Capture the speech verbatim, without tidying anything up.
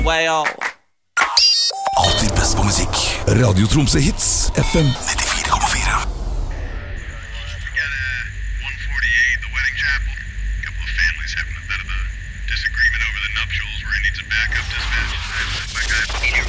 Well. Alltid best på musikk. Radio Tromsø Hits F M nittifire komma fire. We got uh, one forty-eight, the wedding chapel. A couple of families having a bit of a disagreement over the nuptials where he needs a backup dispatch. My guy.